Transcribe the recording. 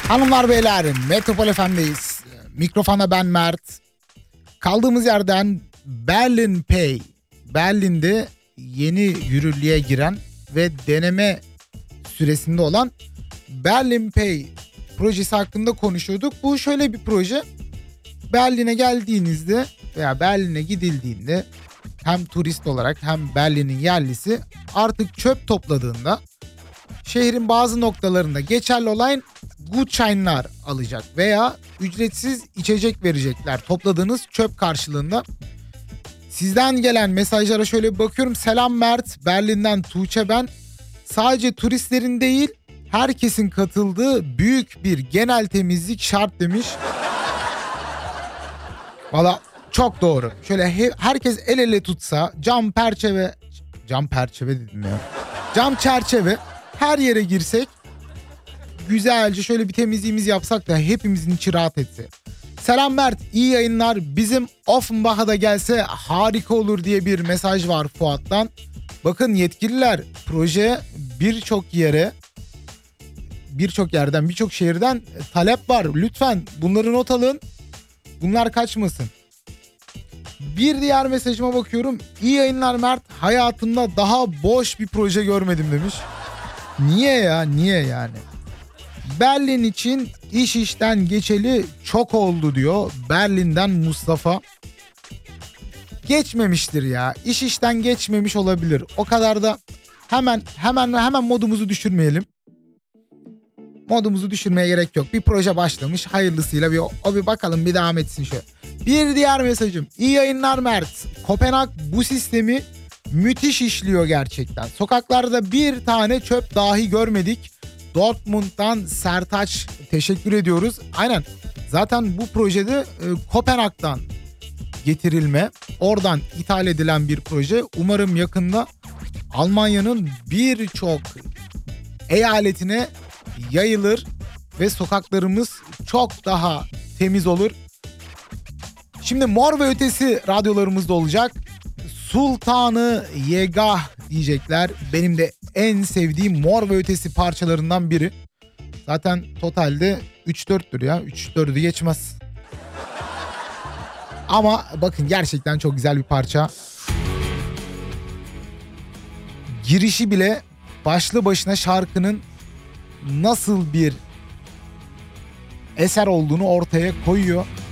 Hanımlar beyler, Metropol FM'deyiz. Mikrofona ben Mert. Kaldığımız yerden Berlin Pay. Berlin'de yeni yürürlüğe giren ve deneme süresinde olan Berlin Pay projesi hakkında konuşuyorduk. Bu şöyle bir proje. Berlin'e geldiğinizde veya Berlin'e gidildiğinde hem turist olarak hem Berlin'in yerlisi artık çöp topladığında şehrin bazı noktalarında geçerli olan Gutschein'lar alacak veya ücretsiz içecek verecekler topladığınız çöp karşılığında. Sizden gelen mesajlara şöyle bir bakıyorum. Selam Mert, Berlin'den Tuğçe ben. Sadece turistlerin değil, herkesin katıldığı büyük bir genel temizlik şart demiş. Valla çok doğru. Şöyle herkes el ele tutsa, cam çerçeve her yere girsek, güzelce şöyle bir temizliğimizi yapsak da hepimizin içi rahat etse. Selam Mert, iyi yayınlar. Bizim Offenbach'a da gelse harika olur diye bir mesaj var Fuat'tan. Bakın yetkililer, proje birçok yerden, birçok şehirden talep var. Lütfen bunları not alın. Bunlar kaçmasın. Bir diğer mesajıma bakıyorum. İyi yayınlar Mert. Hayatımda daha boş bir proje görmedim demiş. Niye ya? Niye yani? Berlin için iş işten geçeli çok oldu diyor. Berlin'den Mustafa. Geçmemiştir ya. İş işten geçmemiş olabilir. O kadar da hemen modumuzu düşürmeyelim. Modumuzu düşürmeye gerek yok. Bir proje başlamış. Hayırlısıyla bir bakalım, bir devam etsin şöyle. Bir diğer mesajım. İyi yayınlar Mert. Kopenhag bu sistemi müthiş işliyor gerçekten. Sokaklarda bir tane çöp dahi görmedik. Dortmund'dan Sertaç, teşekkür ediyoruz. Aynen. Zaten bu projede Kopenhag'dan getirilme, oradan ithal edilen bir proje. Umarım yakında Almanya'nın birçok eyaletine yayılır ve sokaklarımız çok daha temiz olur. Şimdi Mor ve Ötesi radyolarımızda olacak. Sultanı Yegah diyecekler. Benim de en sevdiğim Mor ve Ötesi parçalarından biri. Zaten totalde 3-4'tür ya. 3-4'ü geçmez. Ama bakın gerçekten çok güzel bir parça. Girişi bile başlı başına şarkının nasıl bir eser olduğunu ortaya koyuyor.